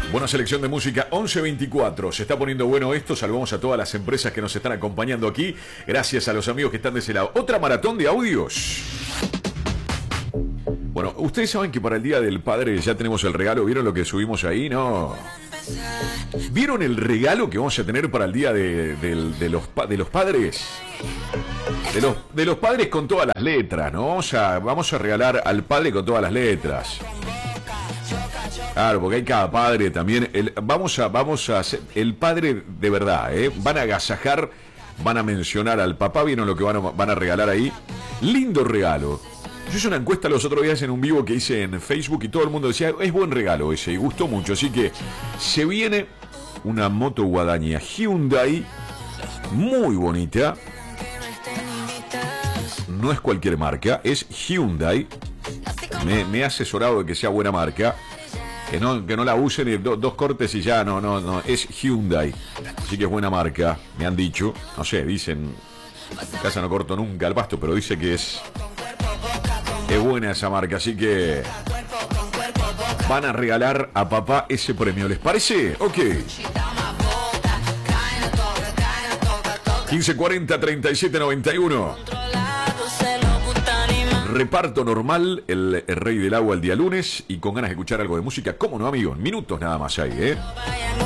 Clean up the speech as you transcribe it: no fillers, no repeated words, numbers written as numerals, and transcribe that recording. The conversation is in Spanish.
Buena selección de música, 11:24. Se está poniendo bueno esto. Saludamos a todas las empresas que nos están acompañando aquí. Gracias a los amigos que están de ese lado. Otra maratón de audios. Bueno, ustedes saben que para el Día del Padre ya tenemos el regalo. ¿Vieron lo que subimos ahí? No. ¿Vieron el regalo que vamos a tener para el Día de los Padres? De los padres con todas las letras, ¿no? Vamos a regalar al padre con todas las letras. Claro, porque hay cada padre también. Vamos a hacer el padre de verdad, ¿eh? Van a agasajar, van a mencionar al papá. ¿Vieron lo que van a regalar ahí? Lindo regalo. Yo hice una encuesta los otros días en un vivo que hice en Facebook y todo el mundo decía, es buen regalo ese, y gustó mucho. Así que se viene una moto guadaña Hyundai, muy bonita. No es cualquier marca, es Hyundai. Me he asesorado de que sea buena marca. Que no la usen dos cortes y ya, no, es Hyundai. Así que es buena marca, me han dicho. No sé, dicen, en casa no corto nunca el pasto, pero dice que es buena esa marca, así que van a regalar a papá ese premio. ¿Les parece? Ok. 1540 3791. Reparto normal, el Rey del Agua el día lunes y con ganas de escuchar algo de música. ¿Cómo no, amigo? Minutos nada más ahí, ¿eh?